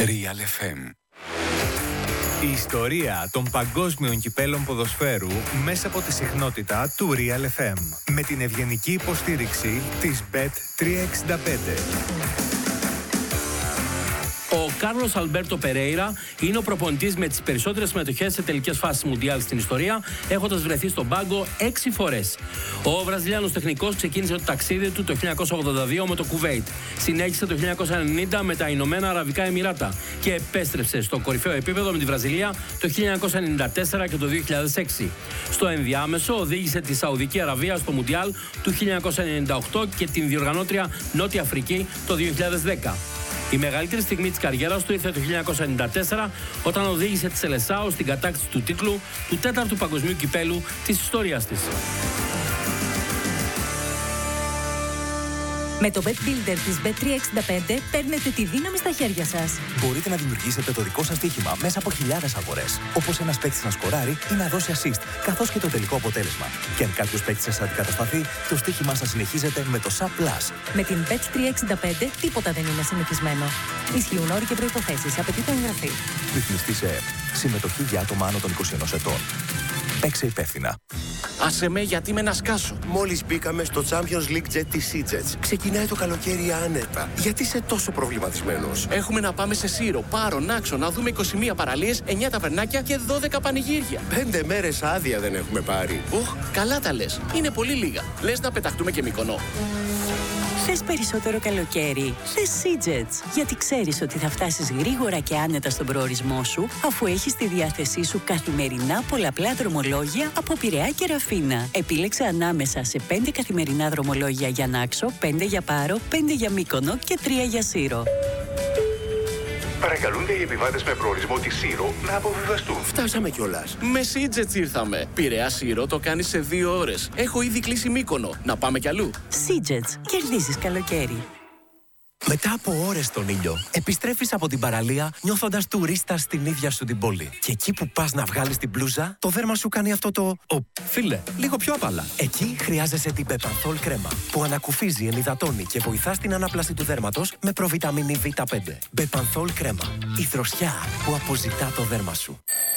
Real FM. Η ιστορία των παγκόσμιων κυπέλων ποδοσφαίρου μέσα από τη συχνότητα του Real FM. Με την ευγενική υποστήριξη της Bet365. Ο Κάρλος Αλμπέρτο Περέιρα είναι ο προπονητής με τις περισσότερες συμμετοχές σε τελικές φάσεις Μουντιάλ στην ιστορία, έχοντας βρεθεί στον πάγκο 6 φορές. Ο Βραζιλιάνος τεχνικός ξεκίνησε το ταξίδι του το 1982 με το Κουβέιτ. Συνέχισε το 1990 με τα Ηνωμένα Αραβικά Εμιράτα και επέστρεψε στο κορυφαίο επίπεδο με τη Βραζιλία το 1994 και το 2006. Στο ενδιάμεσο οδήγησε τη Σαουδική Αραβία στο Μουντιάλ του 1998 και την διοργανώτρια Νότια Αφρική το 2010. Η μεγαλύτερη στιγμή της καριέρας του ήρθε το 1994 όταν οδήγησε τη Σελεσάο στην κατάκτηση του τίτλου του 4ου παγκοσμίου κυπέλου της ιστορίας της. Με το Bet Builder της Bet365 παίρνετε τη δύναμη στα χέρια σας. Μπορείτε να δημιουργήσετε το δικό σας στοίχημα μέσα από χιλιάδες αγορές. Όπως ένας παίκτης να σκοράρει ή να δώσει assist, καθώς και το τελικό αποτέλεσμα. Και αν κάποιος παίκτης σας αντικατασταθεί, το στοίχημά σας συνεχίζεται με το SAP+. Με την Bet365 τίποτα δεν είναι συνηθισμένο. Ισχύουν όροι και προϋποθέσεις. Απαιτείται εγγραφή. Ρυθμιστή σε ΕΕΠ. Συμμετοχή για άτομα άνω των 21 ετών. Παίξε υπεύθυνα. Άσε με γιατί με να σκάσω. Μόλις μπήκαμε στο Champions League Jet της Seajets. Ξεκινάει το καλοκαίρι άνετα. Γιατί είσαι τόσο προβληματισμένος? Έχουμε να πάμε σε Σύρο, Πάρο, Νάξο, να δούμε 21 παραλίες, 9 ταβερνάκια και 12 πανηγύρια. 5 μέρες άδεια δεν έχουμε πάρει. Καλά τα λες. Είναι πολύ λίγα. Λες να πεταχτούμε και Μυκονό. Θες περισσότερο καλοκαίρι? Θες Seajets. Γιατί ξέρεις ότι θα φτάσεις γρήγορα και άνετα στον προορισμό σου, αφού έχεις στη διάθεσή σου καθημερινά πολλαπλά δρομολόγια από Πειραιά και Ραφίνα. Επίλεξε ανάμεσα σε 5 καθημερινά δρομολόγια για Νάξο, 5 για Πάρο, 5 για Μύκονο και 3 για Σύρο. Παρακαλούνται οι επιβάτες με προορισμό τη Σύρο να αποβιβαστούν. Φτάσαμε κιόλας. Με Seajets ήρθαμε. Πειραιά Σύρο το κάνεις σε 2 ώρες. Έχω ήδη κλείσει Μύκονο. Να πάμε κι αλλού. Seajets. Κερδίζεις καλοκαίρι. Μετά από ώρες στον ήλιο, επιστρέφεις από την παραλία νιώθοντας τουρίστα στην ίδια σου την πόλη. Και εκεί που πας να βγάλεις την μπλούζα, το δέρμα σου κάνει αυτό το φίλε, λίγο πιο απαλά. Εκεί χρειάζεσαι την Bepanthol κρέμα, που ανακουφίζει, ενυδατώνει και βοηθά στην ανάπλαση του δέρματος με προβιταμίνη Β5. Bepanthol κρέμα. Η δροσιά που αποζητά το δέρμα σου.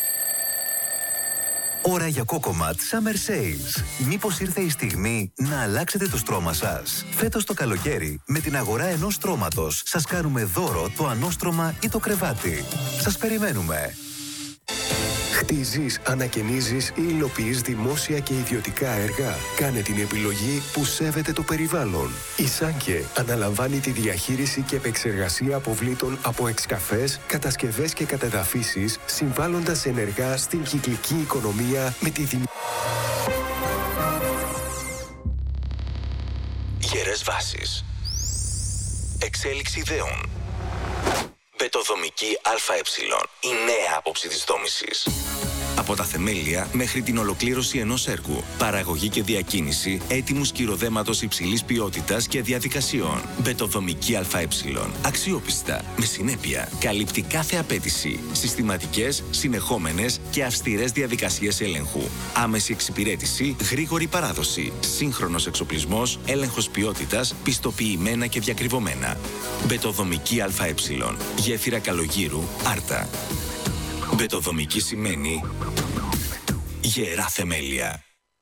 Ώρα για Cocomat Summer Sales. Μήπως ήρθε η στιγμή να αλλάξετε το στρώμα σας? Φέτος το καλοκαίρι, με την αγορά ενός στρώματος, σας κάνουμε δώρο το ανώστρωμα ή το κρεβάτι. Σας περιμένουμε. Χτίζεις, ανακαινίζεις ή υλοποιείς δημόσια και ιδιωτικά έργα? Κάνε την επιλογή που σέβεται το περιβάλλον. Η Σάνκε αναλαμβάνει τη διαχείριση και επεξεργασία αποβλήτων από εξκαφές, κατασκευές και κατεδαφίσεις, συμβάλλοντας ενεργά στην κυκλική οικονομία με τη Γερές βάσεις. Εξέλιξη ιδεών. Μπετοδομική ΑΕ. Η νέα άποψη της δόμησης. Από τα θεμέλια μέχρι την ολοκλήρωση ενός έργου. Παραγωγή και διακίνηση έτοιμου σκυροδέματος υψηλής ποιότητας και διαδικασιών. Μπετοδομική ΑΕ. Αξιόπιστα, με συνέπεια. Καλύπτει κάθε απέτηση. Συστηματικές, συνεχόμενες και αυστηρές διαδικασίες έλεγχου. Άμεση εξυπηρέτηση, γρήγορη παράδοση. Σύγχρονος εξοπλισμός, έλεγχος ποιότητας, πιστοποιημένα και διακριβωμένα. Μπετοδομική ΑΕ. Γέφυρα Καλογύρου, Άρτα. Μπετοδομική σημαίνει γερά θεμέλια.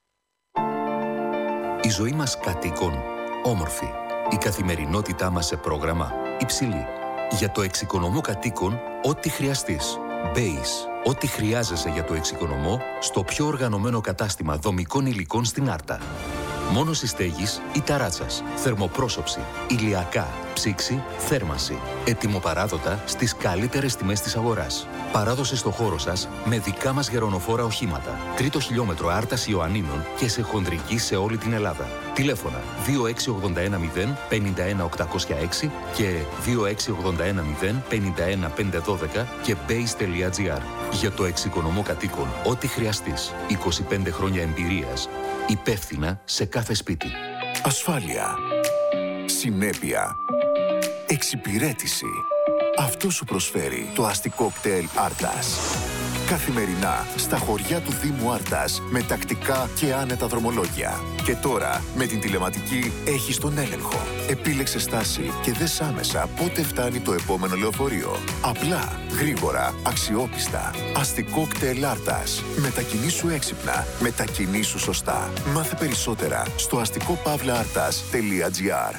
Η ζωή μας κατοίκων όμορφη. Η καθημερινότητά μας σε πρόγραμμα υψηλή. Για το εξοικονομώ κατοίκων, ό,τι χρειαστείς. Base. Ό,τι χρειάζεσαι για το εξοικονομώ στο πιο οργανωμένο κατάστημα δομικών υλικών στην Άρτα. Μόνος στέγης ή ταράτσας, θερμοπρόσωψη, ηλιακά, ψήξη, θέρμανση. Ετοιμοπαράδοτα στις καλύτερες τιμές της αγοράς. Παράδοση στο χώρο σας με δικά μας γερονοφόρα οχήματα. 3ο χιλιόμετρο Άρτας Ιωαννίνων και σε χονδρική σε όλη την Ελλάδα. Τηλέφωνα 26810 51806 και 26810 51512 και base.gr. Για το εξοικονομώ κατοίκων, ό,τι χρειαστείς. 25 χρόνια εμπειρίας. Υπεύθυνα σε κάθε σπίτι. Ασφάλεια. Συνέπεια. Εξυπηρέτηση. Αυτό σου προσφέρει το αστικό κτέλ Άρτας. Καθημερινά στα χωριά του Δήμου Άρτας με τακτικά και άνετα δρομολόγια. Και τώρα με την τηλεματική έχεις τον έλεγχο. Επίλεξε στάση και δες άμεσα πότε φτάνει το επόμενο λεωφορείο. Απλά, γρήγορα, αξιόπιστα. Αστικό κτέλ Άρτας. Μετακινήσου έξυπνα. Μετακινήσου σωστά. Μάθε περισσότερα στο αστικοπαύλαartas.gr.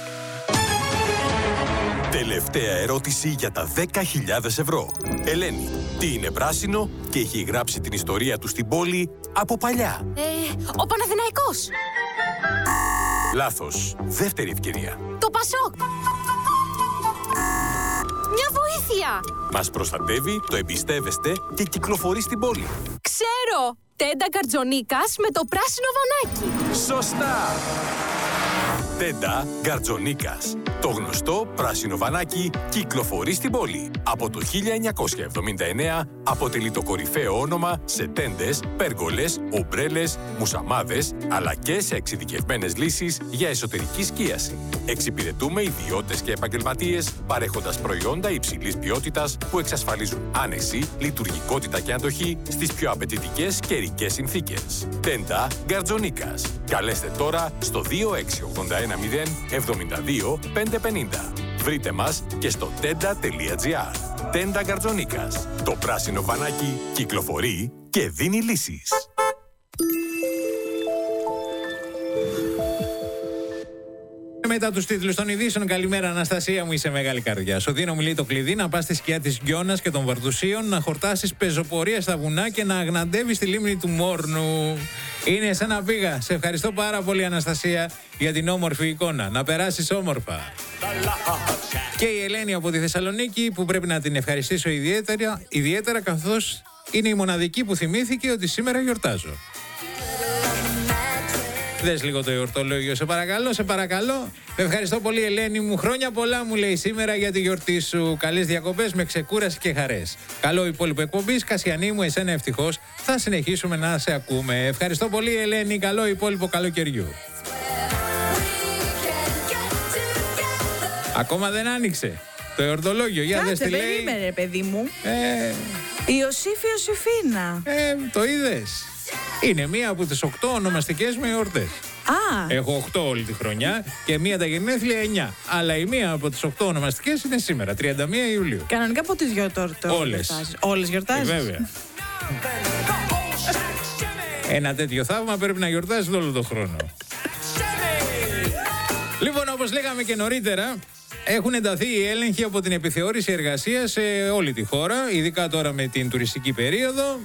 Τελευταία ερώτηση για τα 10.000 ευρώ. Ελένη, τι είναι πράσινο και έχει γράψει την ιστορία του στην πόλη από παλιά? Ο Παναθηναϊκός. Λάθος. Δεύτερη ευκαιρία. Το Πασόκ. Μια βοήθεια. Μας προστατεύει, το εμπιστεύεστε και κυκλοφορεί στην πόλη. Ξέρω. Τέντα Γκαρτζονίκας με το πράσινο βανάκι. Σωστά. Τέντα Γκαρτζονίκας. Το γνωστό πράσινο βανάκι κυκλοφορεί στην πόλη. Από το 1979 αποτελεί το κορυφαίο όνομα σε τέντες, πέργολες, ομπρέλες, μουσαμάδες, αλλά και σε εξειδικευμένες λύσεις για εσωτερική σκίαση. Εξυπηρετούμε ιδιώτες και επαγγελματίες, παρέχοντας προϊόντα υψηλής ποιότητας που εξασφαλίζουν άνεση, λειτουργικότητα και αντοχή στις πιο απαιτητικές καιρικές συνθήκες. Τέντα Γκαρτζονίκας. Καλέστε τώρα στο 2681 072 550. Βρείτε μας και στο tenda.gr. Τέντα Γκαρτζονίκας. Το πράσινο βανάκι κυκλοφορεί και δίνει λύσεις. Μετά τους τίτλους των ειδήσεων, καλημέρα Αναστασία μου, είσαι μεγάλη καρδιά. Σου δίνω, μου λέει, το κλειδί να πας στη σκιά της Γιώνας και των Βαρδουσίων, να χορτάσεις πεζοπορία στα βουνά και να αγναντεύεις τη λίμνη του Μόρνου. Είναι σαν να πήγα. Σε ευχαριστώ πάρα πολύ, Αναστασία, για την όμορφη εικόνα. Να περάσεις όμορφα. Και η Ελένη από τη Θεσσαλονίκη, που πρέπει να την ευχαριστήσω ιδιαίτερα καθώς είναι η μοναδική που θυμήθηκε ότι σήμερα γιορτάζω. Δες λίγο το εορτολόγιο, σε παρακαλώ, σε παρακαλώ. Ευχαριστώ πολύ, Ελένη μου. Χρόνια πολλά, μου λέει, σήμερα για τη γιορτή σου. Καλές διακοπές με ξεκούραση και χαρές. Καλό υπόλοιπο εκπομπής. Κασιανή μου, εσένα ευτυχώς. Θα συνεχίσουμε να σε ακούμε. Ευχαριστώ πολύ, Ελένη. Καλό υπόλοιπο καλοκαιριού. Ακόμα δεν άνοιξε το εορτολόγιο. Για δες τι λέει. Περίμενε, παιδί μου. Ιωσήφ Ιωσήφίνα. Το είδες. Είναι μία από τις 8 ονομαστικές μου εορτές. Έχω 8 όλη τη χρονιά και μία τα γενέθλια 9. Αλλά η μία από τις 8 ονομαστικές είναι σήμερα, 31 Ιουλίου. Κανονικά από τις Όλες γιορτάζεις. Βέβαια. Ένα τέτοιο θαύμα πρέπει να γιορτάζεις όλο τον χρόνο. Λοιπόν, όπως λέγαμε και νωρίτερα, έχουν ενταθεί οι έλεγχοι από την επιθεώρηση εργασίας σε όλη τη χώρα, ειδικά τώρα με την τουριστική περίοδο,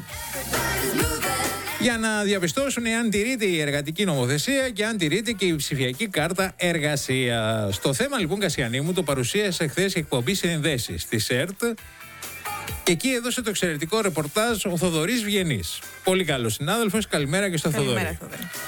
για να διαπιστώσουν εάν τηρείται η εργατική νομοθεσία και αν τηρείται και η ψηφιακή κάρτα εργασίας. Το θέμα, λοιπόν, Κασιανή μου, το παρουσίασε χθες η εκπομπή Συνδέσεις της ΕΡΤ και εκεί έδωσε το εξαιρετικό ρεπορτάζ ο Θοδωρής Βιενής. Πολύ καλός συνάδελφος, καλημέρα και στο Θοδωρή.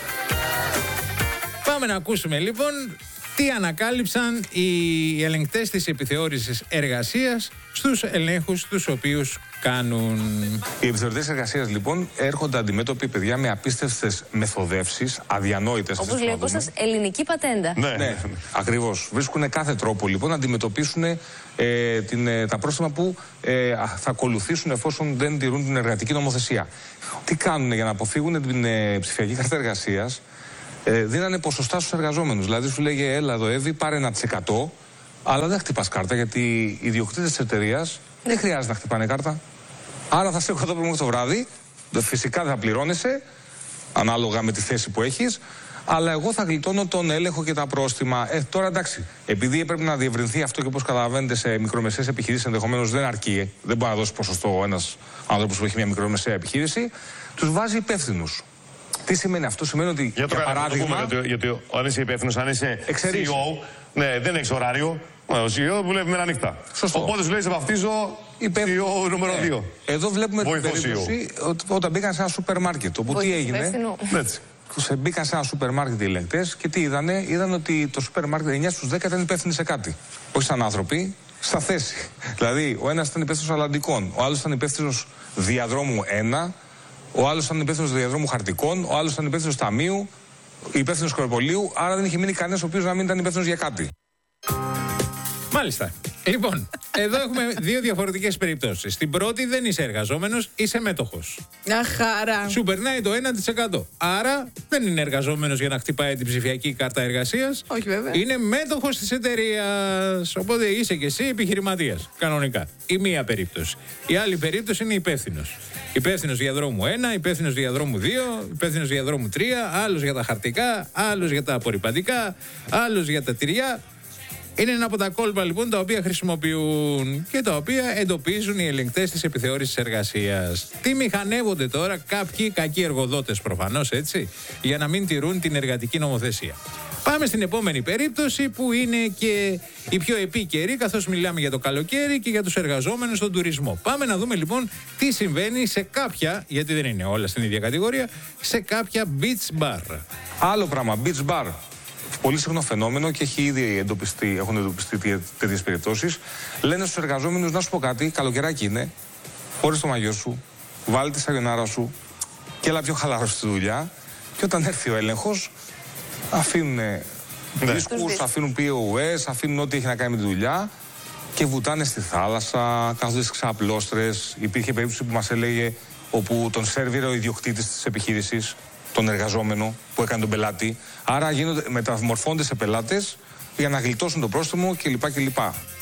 Πάμε να ακούσουμε, λοιπόν, τι ανακάλυψαν οι ελεγκτές της επιθεώρησης εργασίας στους ελέγχους τους οποίους κάνουν. Οι επιθεωρητές εργασίας, λοιπόν, έρχονται αντιμέτωποι, παιδιά, με απίστευτες μεθοδεύσεις, αδιανόητες. Όπως λέει ο Κώστας, ελληνική πατέντα. Ναι, ακριβώς. Βρίσκουν κάθε τρόπο, λοιπόν, να αντιμετωπίσουν τα πρόστιμα που θα ακολουθήσουν εφόσον δεν τηρούν την εργατική νομοθεσία. Τι κάνουν για να αποφύγουν την ψηφιακή κάρτα εργασίας? Δίνανε ποσοστά στους εργαζόμενους. Δηλαδή, σου λέγε, έλα εδώ, Εύη, πάρε 1%, αλλά δεν χτυπάς κάρτα, γιατί οι ιδιοκτήτες της εταιρείας δεν χρειάζεται να χτυπάνε κάρτα. Άρα θα σε έχω εδώ μέχρι το βράδυ. Φυσικά δεν θα πληρώνεσαι, ανάλογα με τη θέση που έχεις, αλλά εγώ θα γλιτώνω τον έλεγχο και τα πρόστιμα. Τώρα εντάξει, επειδή έπρεπε να διευρυνθεί αυτό και όπως καταλαβαίνετε σε μικρομεσαίες επιχειρήσεις ενδεχομένως δεν αρκεί, δεν μπορεί να δώσει ποσοστό ένας άνθρωπος που έχει μια μικρομεσαία επιχείρηση, τους βάζει υπεύθυνους. Τι σημαίνει αυτό? Σημαίνει ότι, για παράδειγμα, γιατί αν είσαι υπεύθυνος, αν είσαι CEO, ναι, δεν έχεις ωράριο. Ο CEO δουλεύει μέρα νύχτα. Σωστό. Οπότε σου λέει, σε βαφτίζω CEO νούμερο 2. Εδώ βλέπουμε την περίπτωση όταν μπήκαν σε ένα σούπερ μάρκετ. Όπου τι έγινε? Έτσι. Μπήκαν σε ένα σούπερ μάρκετ οι ελεγκτές και τι είδανε? Είδαν ότι το σούπερ μάρκετ 9 στους 10 ήταν υπεύθυνοι σε κάτι. Όχι σαν άνθρωποι, στα θέση. Δηλαδή, ο ένας ήταν υπεύθυνος αλλαντικών, ο άλλος ήταν υπεύθυνος διαδρόμου 1. Ο άλλος ήταν υπεύθυνος διαδρόμου χαρτικών, ο άλλος ήταν υπεύθυνος ταμείου, υπεύθυνος κοροπολίου, άρα δεν είχε μείνει κανένας ο οποίος να μην ήταν υπεύθυνος για κάτι. Μάλιστα. Λοιπόν, Εδώ έχουμε δύο διαφορετικές περιπτώσεις. Στην πρώτη δεν είσαι εργαζόμενος, είσαι μέτοχος. Αχάρα. Σου περνάει το 1%. Άρα δεν είναι εργαζόμενος για να χτυπάει την ψηφιακή κάρτα εργασίας. Όχι βέβαια. Είναι μέτοχος της εταιρείας. Οπότε είσαι και εσύ επιχειρηματίας. Κανονικά. Η μία περίπτωση. Η άλλη περίπτωση είναι υπεύθυνος. Υπεύθυνος διαδρόμου 1, υπεύθυνος διαδρόμου 2, υπεύθυνος διαδρόμου 3, άλλος για τα χαρτικά, άλλος για τα απορρυπαντικά, άλλος για τα τυριά. Είναι ένα από τα κόλπα λοιπόν τα οποία χρησιμοποιούν και τα οποία εντοπίζουν οι ελεγκτές της επιθεώρησης εργασίας. Τι μηχανεύονται τώρα κάποιοι κακοί εργοδότες προφανώς, έτσι, για να μην τηρούν την εργατική νομοθεσία. Πάμε στην επόμενη περίπτωση που είναι και η πιο επίκαιρη, καθώς μιλάμε για το καλοκαίρι και για τους εργαζόμενους στον τουρισμό. Πάμε να δούμε λοιπόν τι συμβαίνει σε κάποια, γιατί δεν είναι όλα στην ίδια κατηγορία, σε κάποια beach bar. Άλλο πράγμα, beach bar. Πολύ συχνό φαινόμενο και έχουν εντοπιστεί τέτοιες περιπτώσεις. Λένε στους εργαζόμενους, να σου πω κάτι, καλοκαιράκι είναι, χωρίς το μαγιό σου, βάλει τη σαγιονάρα σου και έλα πιο χαλαρός στη δουλειά. Και όταν έρθει ο έλεγχος, αφήνουν δίσκους, αφήνουν POS, αφήνουν ό,τι έχει να κάνει με τη δουλειά και βουτάνε στη θάλασσα, κάθονται στις ξαπλώστρες. Υπήρχε περίπτωση που μας έλεγε όπου τον σέρβιρε ο ιδιοκτήτης της επιχείρησης, τον εργαζόμενο που έκανε τον πελάτη. Άρα μεταμορφώνται σε πελάτες για να γλιτώσουν το πρόστιμο κλπ.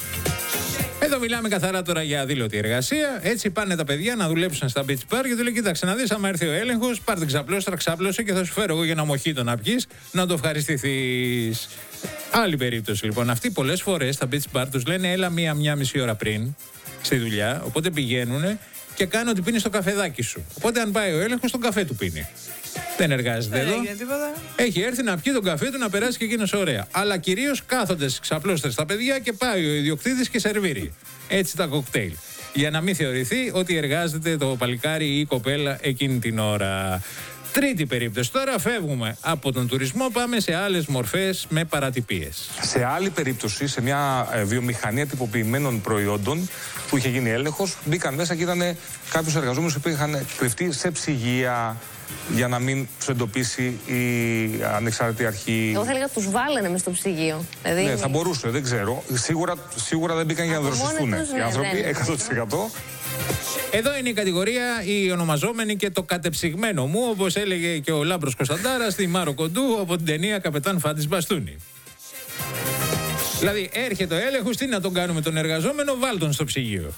Εδώ μιλάμε καθαρά τώρα για αδήλωτη εργασία. Έτσι πάνε τα παιδιά να δουλέψουν στα beach bar και του λέει: κοίταξε να δεις, άμα έρθει ο έλεγχος, πάρ' την ξαπλώστρα, ξάπλωσε και θα σου φέρω εγώ για ένα μοχίτο να πιεις, να το ευχαριστηθείς. Άλλη περίπτωση λοιπόν. Αυτοί πολλές φορές στα beach bar τους λένε: έλα μία μισή ώρα πριν στη δουλειά. Οπότε πηγαίνουν και κάνουν ότι πίνει το καφεδάκι σου. Οπότε αν πάει ο έλεγχος, τον καφέ του πίνει. Δεν εργάζεται εδώ. Έχει έρθει να πιει τον καφέ του, να περάσει και εκείνος ωραία. Αλλά κυρίως κάθονται στις ξαπλώστρες τα παιδιά και πάει ο ιδιοκτήτης και σερβίρει. Έτσι τα κοκτέιλ. Για να μην θεωρηθεί ότι εργάζεται το παλικάρι ή η κοπέλα εκείνη την ώρα. Τρίτη περίπτωση. Τώρα φεύγουμε από τον τουρισμό, πάμε σε άλλες μορφές με παρατυπίες. Σε άλλη περίπτωση, σε μια βιομηχανία τυποποιημένων προϊόντων που είχε γίνει έλεγχος, μπήκαν μέσα και ήταν κάποιους εργαζόμενους που είχαν κρυφτεί σε ψυγεία για να μην τους εντοπίσει η ανεξάρτητη αρχή. Εγώ θα έλεγα τους βάλανε μες στο ψυγείο. Δηλαδή... Ναι, θα μπορούσε, δεν ξέρω. Σίγουρα δεν μπήκαν για να δροσιστούν οι άνθρωποι, 100%. Εδώ είναι η κατηγορία η ονομαζόμενη και το κατεψυγμένο μου, όπως έλεγε και ο Λάμπρος Κωνσταντάρας στη Μάρο Κοντού από την ταινία Καπετάν Φάντης Μπαστούνι. Δηλαδή έρχεται ο έλεγχος, τι να τον κάνουμε τον εργαζόμενο, βάλ τον στο ψυγείο.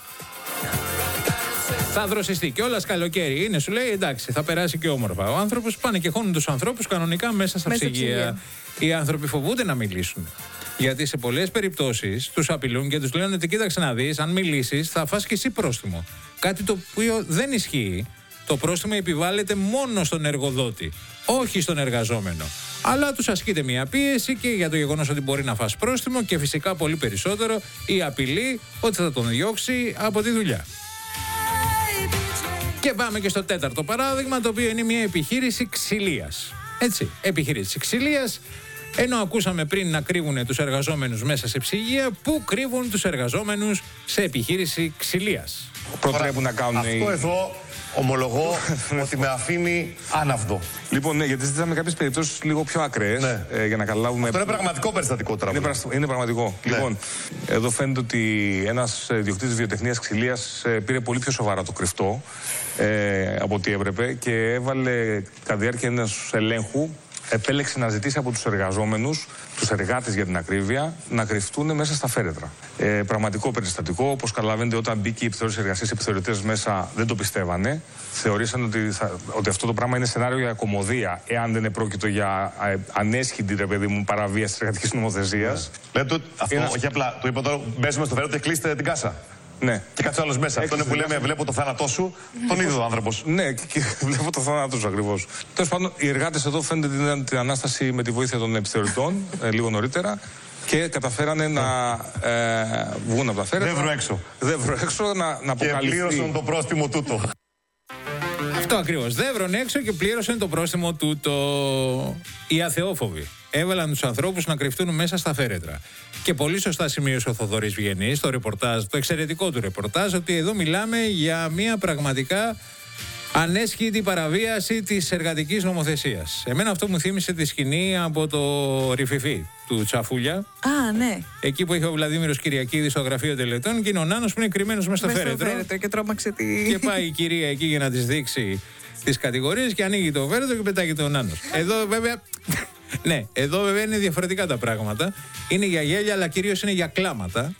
Θα δροσιστεί και όλα καλοκαίρι είναι, σου λέει εντάξει, θα περάσει και όμορφα. Ο άνθρωπος πάνε και χώνουν τους ανθρώπους κανονικά μέσα στα ψυγεία. Οι άνθρωποι φοβούνται να μιλήσουν. Γιατί σε πολλές περιπτώσεις τους απειλούν και τους λένε ότι κοίταξε να δεις, αν μιλήσεις θα φας και εσύ πρόστιμο. Κάτι το οποίο δεν ισχύει. Το πρόστιμο επιβάλλεται μόνο στον εργοδότη, όχι στον εργαζόμενο. Αλλά τους ασκείται μια πίεση και για το γεγονός ότι μπορεί να φας πρόστιμο και φυσικά πολύ περισσότερο η απειλή ότι θα τον διώξει από τη δουλειά. Και πάμε και στο τέταρτο παράδειγμα, το οποίο είναι μια επιχείρηση ξυλίας. Έτσι, επιχείρηση ξυλίας. Ενώ ακούσαμε πριν να κρύβουν τους εργαζόμενους μέσα σε ψυγεία, πού κρύβουν τους εργαζόμενους σε επιχείρηση ξυλίας. Προτρέπουν να κάνουν. Αυτό εδώ ομολογώ ότι με αφήνει άναυδο. Λοιπόν, ναι, γιατί ζητήσαμε κάποιες περιπτώσεις λίγο πιο ακραίες, ναι, για να καταλάβουμε. Αυτό είναι πραγματικό περιστατικό τώρα. Είναι πραγματικό. Ναι. Λοιπόν, εδώ φαίνεται ότι ένας ιδιοκτήτης βιοτεχνίας ξυλίας πήρε πολύ πιο σοβαρά το κρυφτό από ό,τι έπρεπε και έβαλε κατά τη διάρκεια ενός ελέγχου. Επέλεξε να ζητήσει από τους εργαζόμενους, τους εργάτες για την ακρίβεια, να κρυφτούν μέσα στα φέρετρα. Πραγματικό περιστατικό. Όπως καταλαβαίνετε, όταν μπήκε η επιθεώρηση εργασίας, οι επιθεωρητές μέσα δεν το πιστεύανε. Θεωρήσαν ότι αυτό το πράγμα είναι σενάριο για κωμωδία, εάν δεν επρόκειτο για ανέσχυντη, ρε παιδί μου, παραβίαση της εργατικής νομοθεσίας. Λέτε αυτό, όχι απλά. Του είπα τώρα, μπέσουμε στο φέρετρο και κλείστε την κάσα. Ναι. Και κάτσε άλλος μέσα. Αυτό είναι που λέμε: βλέπω το θάνατό σου, τον είδε ο άνθρωπος. Ναι, και βλέπω το θάνατό σου ακριβώς. Τέλος πάντων, οι εργάτες εδώ φαίνεται την ανάσταση με τη βοήθεια των επιθεωρητών λίγο νωρίτερα και καταφέρανε να βγουν από τα φέρετρα. Δεν βρω έξω να αποκαλυφθεί. Και πλήρωσαν το πρόστιμο τούτο. Αυτό ακριβώς. Δεύρον έξω και πλήρωσαν το πρόστιμο τούτο. Οι αθεόφοβοι έβαλαν τους ανθρώπους να κρυφτούν μέσα στα φέρετρα. Και πολύ σωστά σημείωσε ο Θοδωρής Βγενής στο ρεπορτάζ, το εξαιρετικό του ρεπορτάζ, ότι εδώ μιλάμε για μια πραγματικά ανέσχυτη παραβίαση της εργατικής νομοθεσίας. Εμένα αυτό μου θύμισε τη σκηνή από το Ρηφιφί, του Τσαφούλια. Α, ναι. Εκεί που είχε ο Βλαδίμηρος Κυριακίδης στο γραφείο τελετών και είναι ο Νάνος που είναι κρυμμένος μέσα στο φέρετρο. Και τρόμαξε Και πάει η κυρία εκεί για να της δείξει τις κατηγορίες και ανοίγει το φέρετρο και πετάγει τον Νάνος. Εδώ βέβαια. Ναι, εδώ βέβαια είναι διαφορετικά τα πράγματα. Είναι για γέλια, αλλά κυρίως είναι για κλάματα.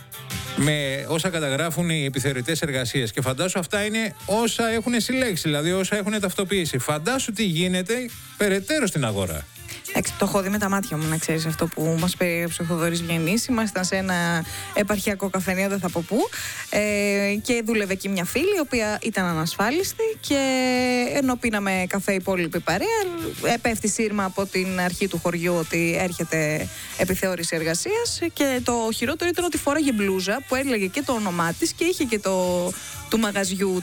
Με όσα καταγράφουν οι επιθεωρητές εργασίες. Και φαντάσου αυτά είναι όσα έχουν συλλέξει, δηλαδή όσα έχουν ταυτοποιήσει. Φαντάσου τι γίνεται περαιτέρω στην αγορά. Το έχω δει με τα μάτια μου, να ξέρεις, αυτό που μας περιέγραψε ο Θοδωρής Βιενής. Ήμασταν σε ένα επαρχιακό καφενείο, δεν θα πω πού, και δούλευε εκεί μια φίλη, η οποία ήταν ανασφάλιστη, και ενώ πίναμε καφέ η υπόλοιπη παρέα, πέφτει σύρμα από την αρχή του χωριού ότι έρχεται επιθεώρηση εργασίας, και το χειρότερο ήταν ότι φόραγε μπλούζα που έλεγε και το όνομά της και είχε και του μαγαζιού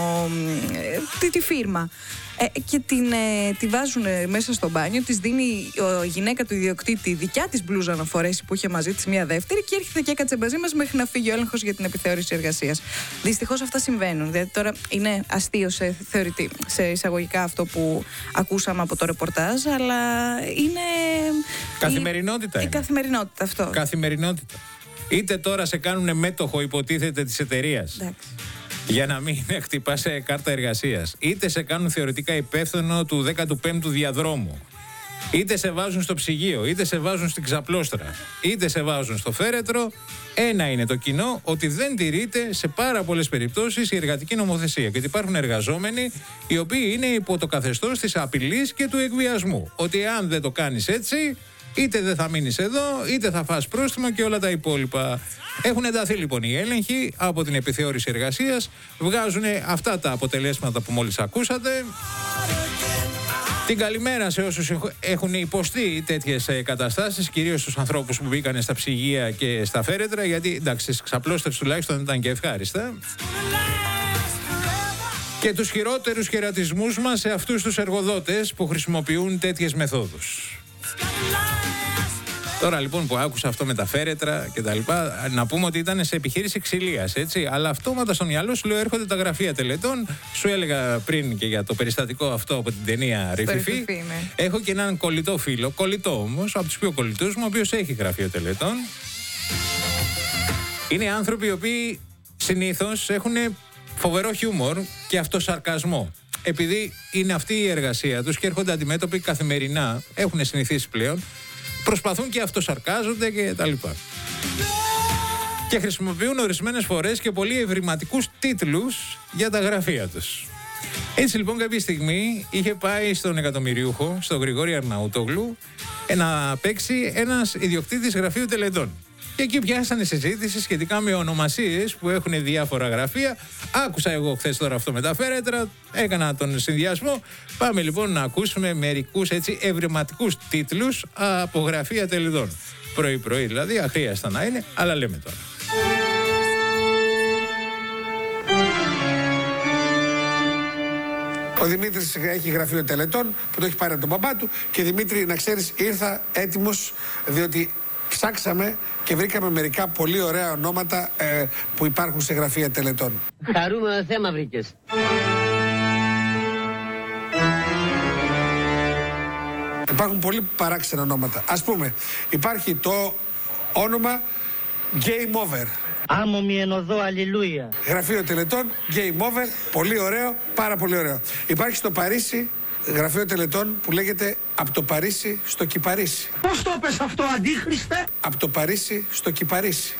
τη φίρμα. Και τη βάζουν μέσα στο μπάνιο, της δίνει η γυναίκα του ιδιοκτήτη δικιά της μπλούζα να φορέσει που είχε μαζί της μια δεύτερη, και έρχεται και έκατσε μαζί μας μέχρι να φύγει ο έλεγχος για την επιθεώρηση εργασίας. Δυστυχώς αυτά συμβαίνουν. Δηλαδή τώρα είναι αστείο σε εισαγωγικά αυτό που ακούσαμε από το ρεπορτάζ, αλλά είναι. Καθημερινότητα. Η καθημερινότητα αυτό. Καθημερινότητα. Είτε τώρα σε κάνουν μέτοχο, υποτίθεται, της εταιρείας. Για να μην χτυπάς κάρτα εργασίας. Είτε σε κάνουν θεωρητικά υπεύθυνο του 15ου διαδρόμου. Είτε σε βάζουν στο ψυγείο, είτε σε βάζουν στην ξαπλώστρα, είτε σε βάζουν στο φέρετρο. Ένα είναι το κοινό, ότι δεν τηρείται σε πάρα πολλές περιπτώσεις η εργατική νομοθεσία. Και ότι υπάρχουν εργαζόμενοι οι οποίοι είναι υπό το καθεστώς της απειλής και του εκβιασμού. Ότι αν δεν το κάνεις έτσι, είτε δεν θα μείνεις εδώ, είτε θα φας πρόστιμο και όλα τα υπόλοιπα. Έχουν ενταθεί λοιπόν οι έλεγχοι από την επιθεώρηση εργασίας, βγάζουν αυτά τα αποτελέσματα που μόλις ακούσατε. Την καλημέρα σε όσους έχουν υποστεί τέτοιες καταστάσεις, κυρίως στους ανθρώπους που μπήκαν στα ψυγεία και στα φέρετρα, γιατί εντάξει, στις ξαπλώστρες τουλάχιστον ήταν και ευχάριστα. Και τους χειρότερους χαιρετισμούς μας σε αυτούς τους εργοδότες που χρησιμοποιούν τέτοιες μεθόδους. Τώρα λοιπόν που άκουσα αυτό με τα φέρετρα και τα λοιπά, να πούμε ότι ήταν σε επιχείρηση ξυλίας, έτσι. Αλλά αυτόματα στο μυαλό σου λέω έρχονται τα γραφεία τελετών. Σου έλεγα πριν και για το περιστατικό αυτό από την ταινία Ρηφιφή. Ναι. Έχω και έναν κολλητό φίλο, κολλητό όμως, από τους πιο κολλητούς μου, ο οποίος έχει γραφείο τελετών. Είναι άνθρωποι οι οποίοι συνήθως έχουν φοβερό χιούμορ και αυτοσαρκασμό. Επειδή είναι αυτή η εργασία τους και έρχονται αντιμέτωποι καθημερινά, έχουν συνηθίσει πλέον. Προσπαθούν και αυτοσαρκάζονται και τα λοιπά. Και χρησιμοποιούν ορισμένες φορές και πολύ ευρηματικούς τίτλους για τα γραφεία τους. Έτσι λοιπόν κάποια στιγμή είχε πάει στον εκατομμυριούχο, στον Γρηγόρη Αρναούτογλου, να παίξει ένας ιδιοκτήτης γραφείου τελετών. Και εκεί πιάσανε συζήτηση σχετικά με ονομασίες που έχουν διάφορα γραφεία. Άκουσα εγώ χθες τώρα αυτό με τα φέρετρα, έκανα τον συνδυασμό. Πάμε λοιπόν να ακούσουμε μερικούς έτσι ευρηματικούς τίτλους από γραφεία τελετών. Πρωί-πρωί δηλαδή, αχρίαστα να είναι, αλλά λέμε τώρα. Ο Δημήτρης έχει γραφείο τελετών που το έχει πάρει από τον παπά του, και Δημήτρη, να ξέρεις, ήρθα έτοιμος διότι ψάξαμε και βρήκαμε μερικά πολύ ωραία ονόματα που υπάρχουν σε γραφεία τελετών. Χαρούμενο θέμα βρήκες. Υπάρχουν πολύ παράξενα ονόματα. Ας πούμε, υπάρχει το όνομα Game Over. Άμμο μη ενωδώ, αλληλούια. Γραφείο τελετών, Game Over, πολύ ωραίο, πάρα πολύ ωραίο. Υπάρχει στο Παρίσι γραφείο τελετών που λέγεται «Από το Παρίσι στο Κυπαρίσι». Πώς το πες αυτό, αντίχριστε? Από το Παρίσι στο Κυπαρίσι.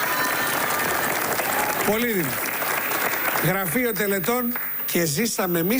Πολύ δίνει. Γραφείο τελετών και ζήσαμε εμείς